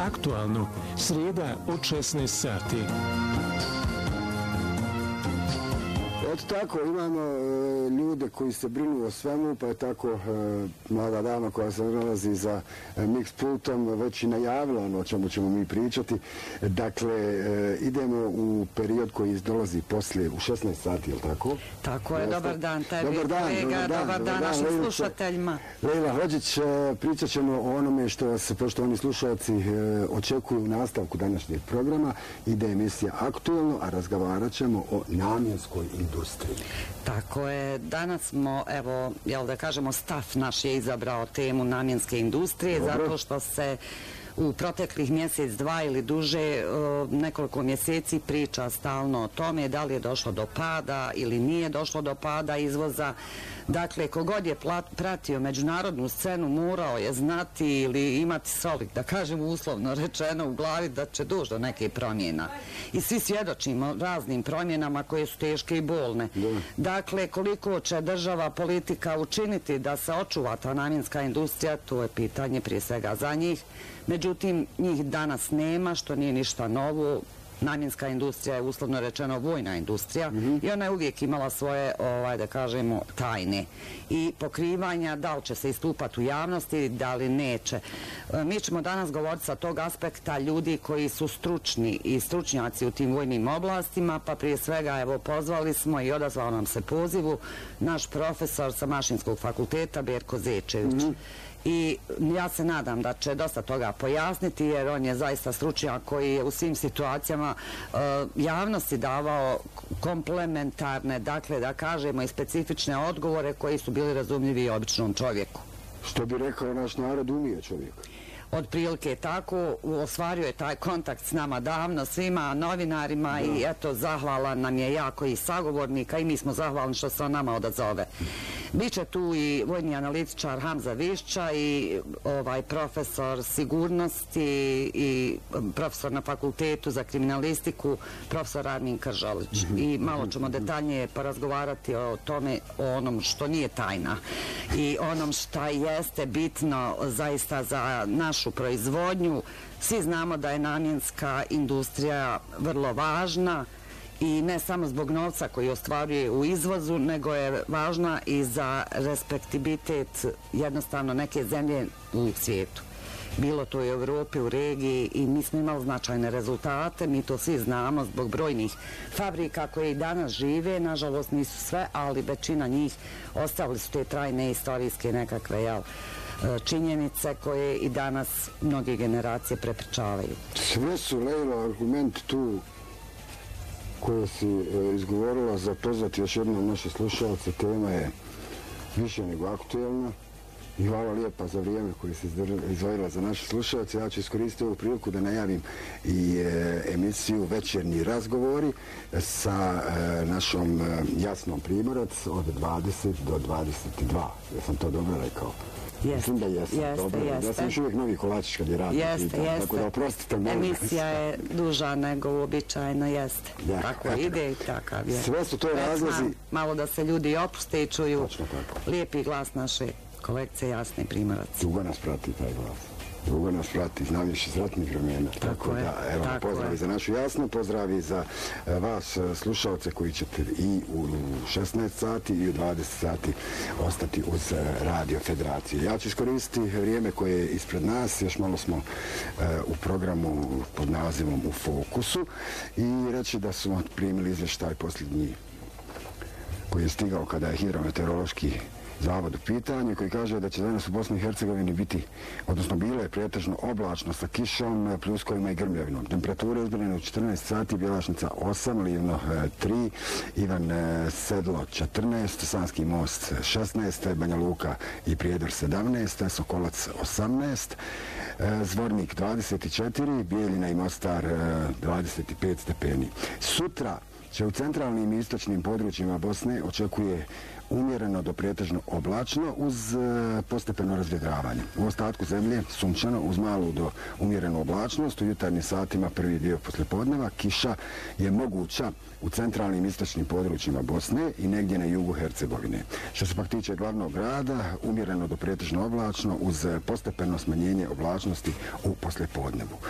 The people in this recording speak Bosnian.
Aktualno, srijeda od 16 sati. Eto tako, imamo ljude koji se brinu o svemu, pa je tako mlada dama koja se nalazi za mix pultom već i najavila ono o čemu ćemo mi pričati. Dakle, idemo u period koji dolazi poslije u 16 sati, je li tako? Tako je, dobar dan tebi, kolega, dobar dan našim slušateljima. Lejla Hođić, pričat ćemo o onome što vas, poštovani slušalci, očekuju u nastavku današnjeg programa. Ide emisija Aktualno, a razgovarat ćemo o namjenskoj industriji. Tako je, danas smo, evo, jel da kažemo, staf naš je izabrao temu namjenske industrije. Dobro. Zato što se u proteklih mjesec, dva ili duže, nekoliko mjeseci priča stalno o tome da li je došlo do pada ili nije došlo do pada izvoza. Dakle, kogod je pratio međunarodnu scenu morao je znati ili imati solid, da kažem uslovno rečeno, u glavi da će doći do neke promjena. I svi svjedočimo raznim promjenama koje su teške i bolne. Dakle, koliko će država, politika učiniti da se očuva ta namjenska industrija, to je pitanje prije svega za njih. Međutim, njih danas nema, što nije ništa novo. Namjenska industrija je uslovno rečeno vojna industrija i ona je uvijek imala svoje, da kažemo, tajne i pokrivanja, da li će se istupati u javnosti, da li neće. Mi ćemo danas govoriti sa tog aspekta ljudi koji su stručni i stručnjaci u tim vojnim oblastima, pa prije svega, evo, pozvali smo i odazvao nam se pozivu naš profesor sa Mašinskog fakulteta Berko Zečević. I ja se nadam da će dosta toga pojasniti, jer on je zaista stručnjak koji je u svim situacijama javnosti davao komplementarne, dakle da kažemo i specifične odgovore koji su bili razumljivi i običnom čovjeku. Što bi rekao naš narod, umije čovjek. Otprilike tako, ostvario je taj kontakt s nama davno, svima novinarima i eto, zahvalan nam je jako i sagovornika i mi smo zahvalni što se on nama odazove. Biće tu i vojni analitičar Hamza Višća i profesor sigurnosti i profesor na fakultetu za kriminalistiku, profesor Armin Kržalić. I malo ćemo detaljnije porazgovarati o tome, o onom što nije tajna i onom što jeste bitno zaista za našu proizvodnju. Svi znamo da je namjenska industrija vrlo važna i ne samo zbog novca koji ostvaruje u izvozu, nego je važna i za respektibilitet jednostavno neke zemlje u svijetu. Bilo to i u Evropi, u regiji i mi smo imali značajne rezultate, mi to svi znamo zbog brojnih fabrika koje i danas žive, nažalost nisu sve, ali većina njih ostavili su te trajne istorijske nekakve činjenice koje i danas mnoge generacije prepričavaju. Sve su, Lejla, argument tu koje si izgovorila za pozvati još jednom naše slušalce. Tema je više nego aktuelna i hvala lijepa za vrijeme koje si izdvojila za naše slušalce. Ja ću iskoristiti ovu priliku da najavim i emisiju Večernji razgovori sa našom Jasnom Primorac od 20 do 22. Ja sam to dobro rekao. Mislim da jesam. Ja sam još uvijek novi kolačić kad je radio. Tako da oprostite. Emisija je duža nego uobičajeno, jeste. Tako ide i takav je. Sve su to razlozi. Malo da se ljudi opuste i čuju lijepi glas naše kolekcije Jasne Primorac. Dugo nas prati taj glas. Dugo nas prati, znam još iz ratnih vremena. Tako da, evo, pozdravi za našu Jasnu, pozdravi za vas slušalce koji ćete i u 16 sati i u 20 sati ostati uz Radio Federacije. Ja ću iskoristiti vrijeme koje je ispred nas, još malo smo u programu pod nazivom U fokusu i reći da smo primili izvještaj posljednji koji je stigao kada je hidrometeorološki zavod u pitanju, koji kaže da će danas u Bosni i Hercegovini biti, odnosno bilo je pretežno oblačno sa kišom, pljuskovima i grmljavinom. Temperature izmjerene u 14 sati, Bjelašnica 8, Livno 3, Ivan Sedlo 14, Sanski most 16, Banja Luka i Prijedor 17, Sokolac 18, Zvornik 24, Bijeljina i Mostar 25 stepeni. Sutra će u centralnim i istočnim područjima Bosne očekuje umjereno do pretežno oblačno uz postepeno razvjedravanje. U ostatku zemlje sunčano uz malu do umjerenu oblačnost. U jutarnjim satima prvi dio poslijepodneva kiša je moguća u centralnim i istočnim područjima Bosne i negdje na jugu Hercegovine. Što se pak tiče glavnog grada, umjereno do pretežno oblačno uz postepeno smanjenje oblačnosti u poslijepodnevu.